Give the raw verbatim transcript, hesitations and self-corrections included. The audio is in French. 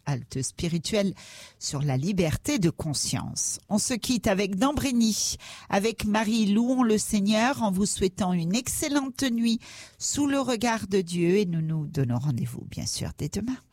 halte spirituelle sur la liberté de conscience. On se quitte avec Dambrény, avec Marie, louons le Seigneur en vous souhaitant une excellente nuit sous le regard de Dieu et nous nous donnons rendez-vous bien sûr dès demain.